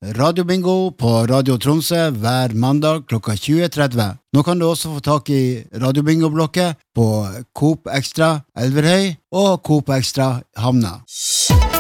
Radiobingo på Radio Tromsø hver mandag klokka 20:30. Nå kan du også få tak i Radiobingo-blokket på Coop Extra Elverhøy og Coop Extra Hamna.